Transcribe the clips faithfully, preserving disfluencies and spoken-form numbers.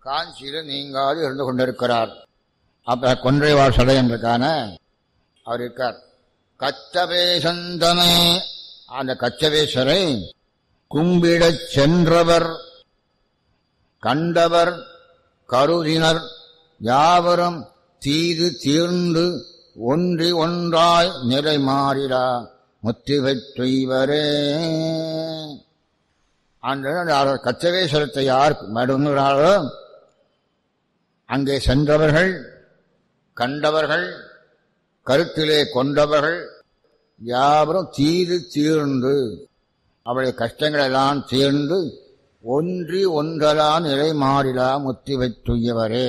காஞ்சியில் நீங்காது இருந்து கொண்டிருக்கிறார். அப்ப கொன்றைவார் சடை என்றுக்கான அவர் இருக்கார். கச்சவேசந்தனே, அந்த கச்சவேஸ்வரை கும்பிடச் சென்றவர் கண்டவர் கருதினர் யாவரும் தீது தீர்ந்து ஒன்றி ஒன்றாய் நிலை மாறிடா முத்தி பெற்றவரே. அந்த கச்சவேஸ்வரத்தை யார் மடுங்கிறாரோ அங்கே சென்றவர்கள் கண்டவர்கள் கருத்திலே கொண்டவர்கள் யாவரும் தீது தீர்ந்து அவளுடைய கஷ்டங்களெல்லாம் தீர்ந்து ஒன்றி ஒன்றலாம் நிலை மாறிலா முத்தி பெற்றுயவரே.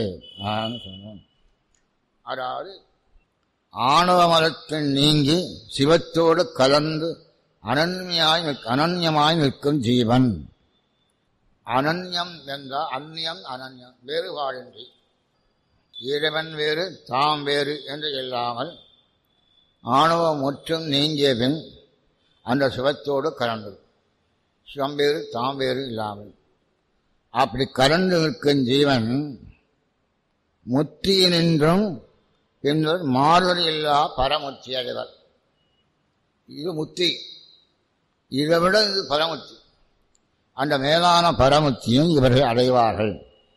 அதாவது ஆணவ மலத்தில் நீங்கி சிவத்தோடு கலந்து அனன்யாய் அனன்யமாய் நிற்கும் ஜீவன். அனன்யம் என்றால் அந்நியம் அனன்யம், வேறுபாடின்றி இறைவன் வேறு தாம் வேறு என்று இல்லாமல் ஆணவம் முற்றும் நீங்கிய பின் அந்த சிவத்தோடு கலந்தது. சிவம் வேறு தாம் வேறு இல்லாமல் அப்படி கலந்து நிற்கும் ஜீவன் முத்தியினின்றும் பின்னர் மாறுதல் இல்லா பரமுத்தி அடைவர். இது முத்தி, இதை விட இது பரமுத்தி. அந்த மேலான பரமுத்தியும் இவர்கள் அடைவார்கள்.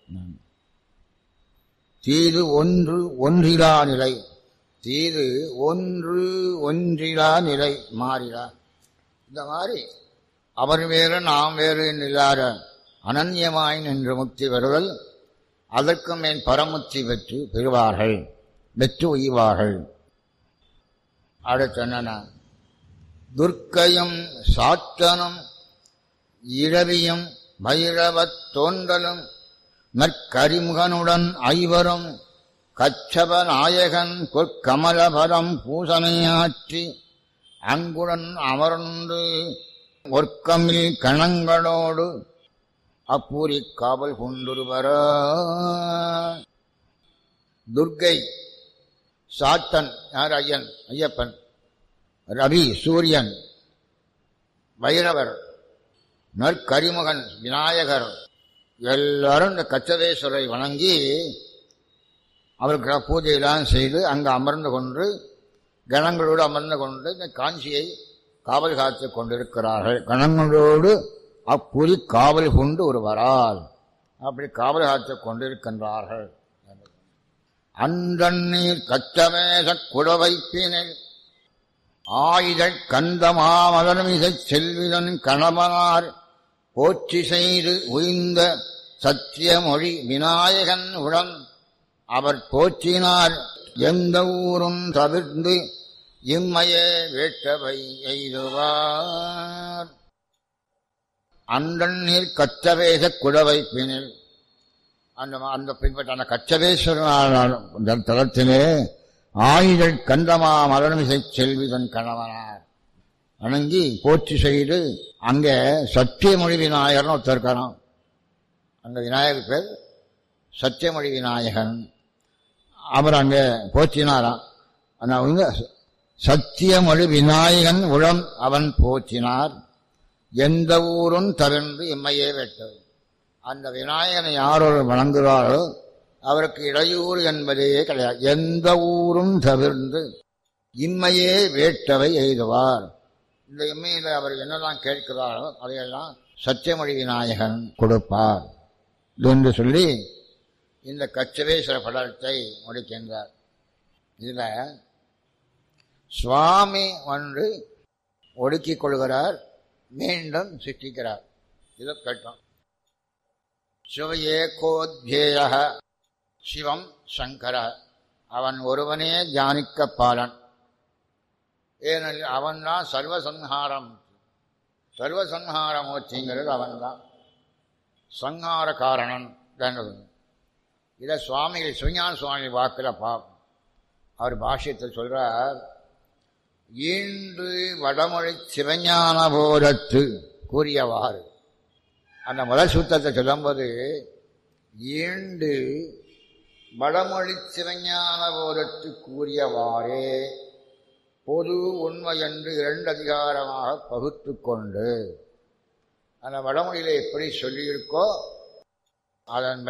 தீது ஒன்று ஒன்றிலா நிலை, தீது ஒன்று ஒன்றிலா நிலை மாறிலா. இந்த மாதிரி அவர் வேறு நாம் வேறு இல்லாத அனன்யமாய் நின்று முக்தி பெறுதல், அதற்கும் மேல் பரமுத்தி பெற்று பெறுவார்கள், பெற்று உய்வார்கள். அடுத்த துர்க்கையும் சாத்தனும் இரவியும் பைரவத் தோன்றலும் நற்கரிமுகனுடன் ஐவரும் கச்சப நாயகன் பொற்கமலபரம் பூசனையாற்றி அங்குடன் அமர்ந்து ஒர்க்கமில் கணங்களோடு அப்பூரி காவல் கொண்டுருவர. துர்க்கை, சாத்தன் யார்? ஐயன், ஐயப்பன். ரவி சூரியன், பைரவர், நற்கரிமுகன் விநாயகர் எல்லாரும் இந்த கச்சதேஸ்வரை வணங்கி அவருக்கு பூஜையெல்லாம் செய்து அங்கு அமர்ந்து கொண்டு கணங்களோடு அமர்ந்து கொண்டு இந்த காஞ்சியை காவல் காத்து கொண்டிருக்கிறார்கள். கணங்களோடு அப்புரி காவல் கொண்டு ஒருவரால் அப்படி காவல் காத்து கொண்டிருக்கின்றார்கள். அந்தண்ணீர் கச்சமேச குடவைப்பினில் ஆயுதல் கந்தமாமலமிசை செல்விதன் கணவனார் போற்றி செய்து உய்ந்த சத்தியமொழி விநாயகன் உடன் அவர் போற்றினார் எந்த ஊரும் தவிர்ந்து இம்மையே வேட்டவை எய்துவார். அந்தண்ணீர் கச்சவேச குடவைப்பினில் அந்த அந்த பின்பற்ற அந்த கச்சவேஸ்வரன் தலத்திலே ஆயுதல் கந்தமா மலர்மிசை செல்விதன் கணவனார் வணங்கி போற்றி செய்து அங்கே சத்தியமொழி விநாயகர்னு ஒருத்தர் இருக்காராம். அந்த விநாயகர் பேர் சத்தியமொழி விநாயகன். அவர் அங்கே போற்றினாராம். அவங்க சத்தியமொழி விநாயகன் உளம் அவன் போற்றினார் எந்த ஊரும் தவிர்ந்து இம்மையே வெட்டது. அந்த விநாயகனை யாரோடு வணங்குகிறாரோ அவருக்கு இடையூறு என்பதே கிடையாது. எந்த ஊரும் தவிர்ந்து இம்மையே வேட்டவை எய்துவார். இந்த இம்மையில் அவர் என்னெல்லாம் கேட்கிறாரோ அதையெல்லாம் சத்தியமொழி விநாயகன் கொடுப்பார் என்று சொல்லி இந்த கச்சவேஸ்வர படத்தை முடிக்கின்றார். இதில் சுவாமி ஒன்று ஒடுக்கிக் கொள்கிறார், மீண்டும் சிருஷ்டிக்கிறார். இதை கேட்டோம். சிவஏகோத்யேய சிவம் சங்கர, அவன் ஒருவனே ஜானிக்க பாலன். ஏனெனில் அவன்தான் சர்வசம்ஹாரம், சர்வசம்ஹார மூர்த்திங்கிறது அவன்தான், சங்கார காரணன். இதை சுவாமிகள் சிவஞான சுவாமி வாக்கில் பார்ப்போம். அவர் பாஷ்யத்தில் சொல்றார், ஈன்று வடமொழி சிவஞான போதத்து கூறியவாறு. அந்த முதல் சூத்திரத்தை சொல்லும்போது ஈண்டு வடமொழி சிவஞான போதத்து கூறியவாறே பொது உண்மை என்று இரண்டு அதிகாரமாக பகுத்து கொண்டு அந்த வடமொழியில எப்படி சொல்லியிருக்கோ அதன்